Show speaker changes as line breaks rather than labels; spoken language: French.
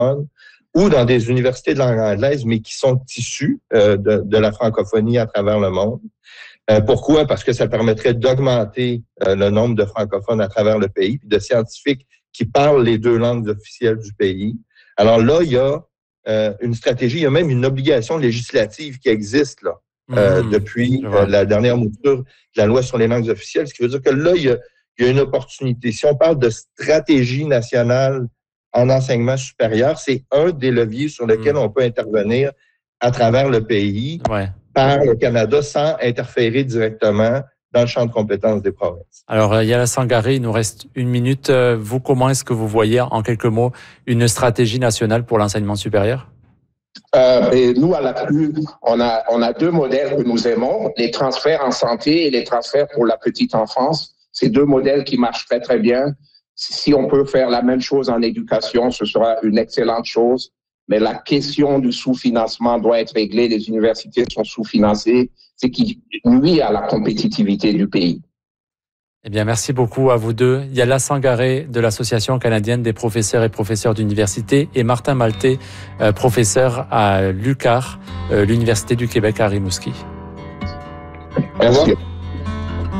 ou dans des universités de langue anglaise, mais qui sont issues de la francophonie à travers le monde. Pourquoi? Parce que ça permettrait d'augmenter le nombre de francophones à travers le pays, puis de scientifiques qui parlent les deux langues officielles du pays. Alors là, il y a une stratégie, il y a même une obligation législative qui existe là depuis la dernière mouture de la loi sur les langues officielles, ce qui veut dire que là, il y a une opportunité. Si on parle de stratégie nationale en enseignement supérieur, c'est un des leviers sur lesquels on peut intervenir à travers le pays par le Canada sans interférer directement dans le champ de compétences des provinces.
Alors, Yala Sangaré, il nous reste 1 minute. Vous, comment est-ce que vous voyez, en quelques mots, une stratégie nationale pour l'enseignement supérieur?
Et nous, à la CLU, on a deux modèles que nous aimons, les transferts en santé et les transferts pour la petite enfance. C'est deux modèles qui marchent très, très bien. Si on peut faire la même chose en éducation, ce sera une excellente chose. Mais la question du sous-financement doit être réglée. Les universités sont sous-financées, ce qui nuit à la compétitivité du pays.
Eh bien, merci beaucoup à vous deux. Yala Sangaré de l'Association canadienne des professeurs et professeurs d'université et Martin Maltais, professeur à l'UQAR, l'Université du Québec à Rimouski.
Merci.